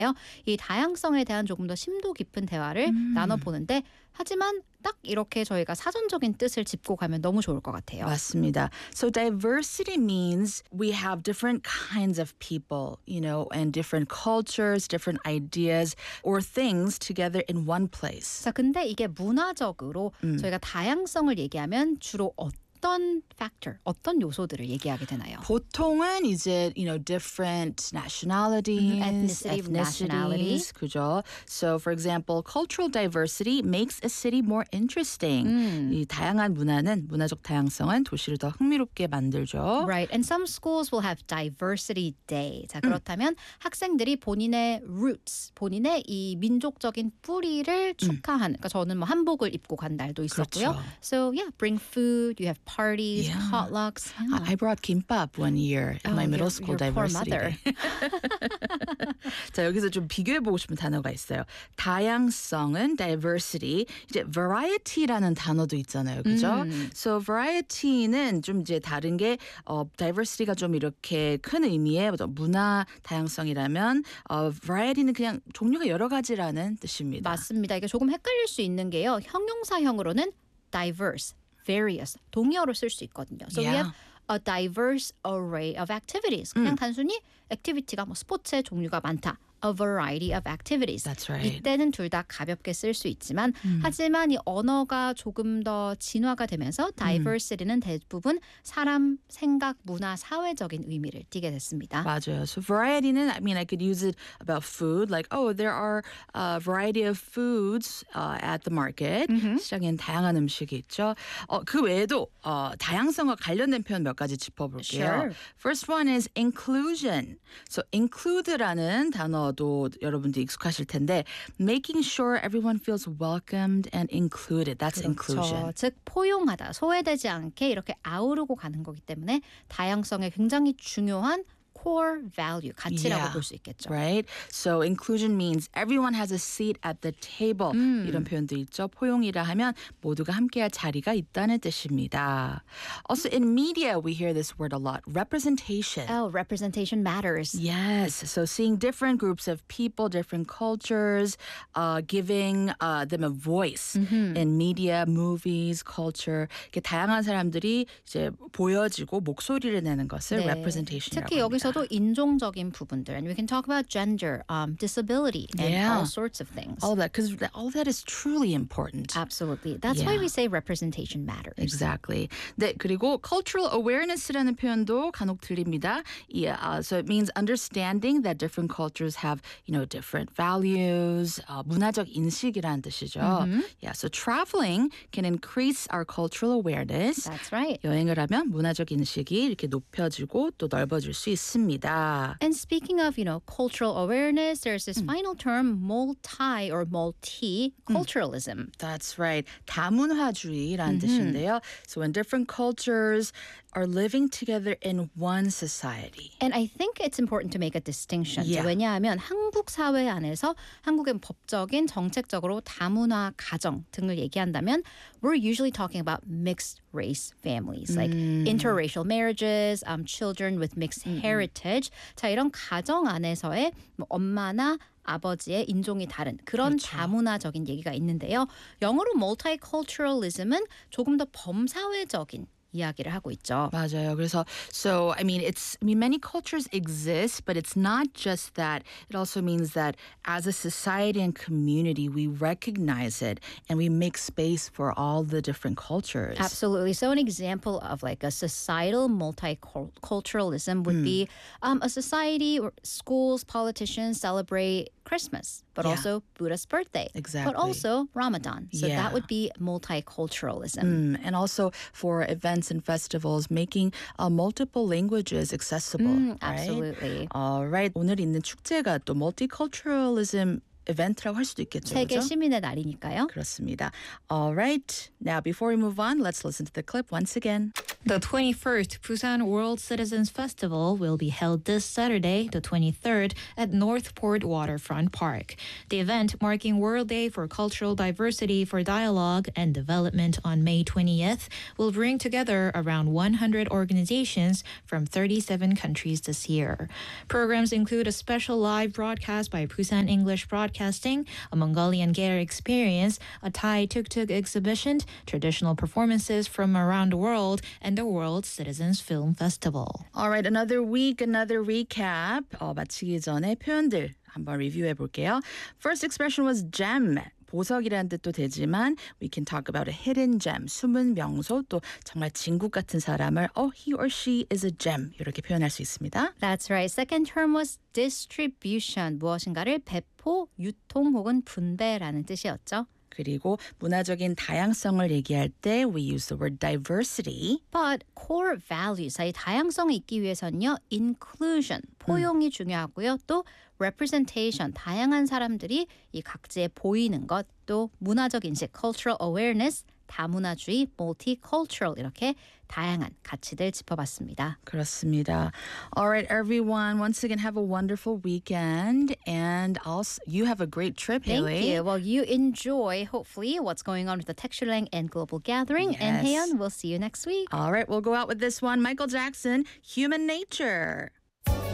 이 다양성에 대한 조금 더 심도 깊은 대화를 나눠보는데 하지만 딱 이렇게 저희가 사전적인 뜻을 짚고 가면 너무 좋을 것 같아요. 맞습니다. So diversity means we have different kinds of people, and different cultures, different ideas or things together in one place. 자, 근데 이게 문화적으로 저희가 다양성을 얘기하면 주로 어떤 factor, 어떤 요소들을 얘기하게 되나요? 보통은 이제 different nationalities, ethnicity, nationality. ethnicities, 그죠? So for example, cultural diversity makes a city more interesting. 이 다양한 문화적 다양성은 도시를 더 흥미롭게 만들죠. Right, and some schools will have diversity day. 자, 그렇다면 학생들이 본인의 roots, 본인의 이 민족적인 뿌리를 축하하는. 그러니까 저는 뭐 한복을 입고 간 날도 있었고요. 그렇죠. So yeah, bring food. You have parties, Yeah. potlucks. I brought kimbap one year in my middle school your poor diversity mother. day. 자, 여기서 좀 비교해보고 싶은 단어가 있어요. 다양성은 diversity, 이제 variety라는 단어도 있잖아요. 그죠? So variety는 좀 이제 다른 게 diversity가 좀 이렇게 큰 의미의 문화 다양성이라면 variety는 그냥 종류가 여러 가지라는 뜻입니다. 맞습니다. 이게 조금 헷갈릴 수 있는 게요. 형용사형으로는 diverse, various, 동의어로 쓸 수 있거든요. So we Yeah. have a diverse array of activities. 그냥 단순히 액티비티가 뭐 스포츠의 종류가 많다. A variety of activities. That's right. 이때는 둘 다 가볍게 쓸 수 있지만 하지만 이 언어가 조금 더 진화가 되면서 diversity는 대부분 사람, 생각, 문화, 사회적인 의미를 띠게 됐습니다. 맞아요. So variety는, I could use it about food. Like, there are a variety of foods at the market. 시장엔 다양한 음식이 있죠. 그 외에도 다양성과 관련된 표현 몇 가지 짚어볼게요. Sure. First one is inclusion. So include라는 단어도 여러분도 익숙하실 텐데 making sure everyone feels welcomed and included. That's inclusion. 즉 포용하다, 소외되지 않게 이렇게 아우르고 가는 거기 때문에 다양성에 굉장히 중요한 core value, 가치라고 Yeah. 볼 수 있겠죠. Right? So inclusion means everyone has a seat at the table. 이런 표현도 있죠. 포용이라 하면 모두가 함께할 자리가 있다는 뜻입니다. Also in media we hear this word a lot. Representation. Oh, representation matters. Yes. So seeing different groups of people, different cultures, giving them a voice in media, movies, culture. 이렇게 다양한 사람들이 이제 보여지고 목소리를 내는 것을 representation이라고 특히 합니다. 여기서도 인종적인 부분들, and we can talk about gender, disability, and Yeah. all sorts of things. All that, because all that is truly important. Absolutely. That's why Yeah. we say representation matters. Exactly. 네, 그리고 cultural awareness라는 표현도 간혹 들립니다. Yeah, so it means understanding that different cultures have, different values, 문화적 인식이라는 뜻이죠. Yeah, so traveling can increase our cultural awareness. That's right. 여행을 하면 문화적 인식이 이렇게 높여지고 또 넓어질 수 있습니다. And speaking of, cultural awareness, there's this final term, multi or multiculturalism. That's right. 다문화주의라는 뜻인데요. So when different cultures are living together in one society. And I think it's important to make a distinction. Yeah. 왜냐하면 한국 사회 안에서 한국의 법적인 정책적으로 다문화 가정 등을 얘기한다면 we're usually talking about mixed race families, like interracial marriages, children with mixed heritage. 자, 이런 가정 안에서의 뭐 엄마나 아버지의 인종이 다른 그런 그렇죠. 다문화적인 얘기가 있는데요. 영어로 multiculturalism은 조금 더 범사회적인 이야기를 하고 있죠. 맞아요. 그래서 many cultures exist, but it's not just that. It also means that as a society and community, we recognize it and we make space for all the different cultures. Absolutely. So an example of like a societal multiculturalism would be a society where schools, politicians celebrate Christmas, but Yeah. also Buddha's birthday, Exactly. but also Ramadan. So Yeah. that would be multiculturalism. And also for events and festivals, making multiple languages accessible. Right? Absolutely. All right. 오늘 있는 축제가 또 multiculturalism 이벤트라고 할 수도 있겠죠. 세계 그렇죠? 시민의 날이니까요. 그렇습니다. All right. Now, before we move on, let's listen to the clip once again. The 21st Busan World Citizens Festival will be held this Saturday, the 23rd, at Northport Waterfront Park. The event, marking World Day for Cultural Diversity for Dialogue and Development on May 20th, will bring together around 100 organizations from 37 countries this year. Programs include a special live broadcast by Busan English Broadcasting, a Mongolian Gair experience, a Thai tuk-tuk exhibition, traditional performances from around the world, and the World Citizens Film Festival. All right, another week, another recap. 마치기 전에 표현들 한번 리뷰해 볼게요. First expression was gem. 보석이라는 뜻도 되지만 we can talk about a hidden gem, 숨은 명소, 또 정말 진국 같은 사람을 he or she is a gem 이렇게 표현할 수 있습니다. That's right. Second term was distribution. 무엇인가를 배포, 유통 혹은 분배라는 뜻이었죠. 그리고 문화적인 다양성을 얘기할 때 we use the word diversity. But core values, 이 다양성이 있기 위해서는요. inclusion, 포용이 중요하고요. 또 representation, 다양한 사람들이 이 각지에 보이는 것, 또 문화적 인식, cultural awareness, 다문화주의, multicultural 이렇게 다양한 가치들 짚어봤습니다. 그렇습니다. All right, everyone. Once again, have a wonderful weekend. And also, you have a great trip, Thank Haley. you. Well, you enjoy, hopefully, what's going on with the Texturelang and Global Gathering. And Yes. Haeyeon, we'll see you next week. All right, we'll go out with this one. Michael Jackson, Human Nature.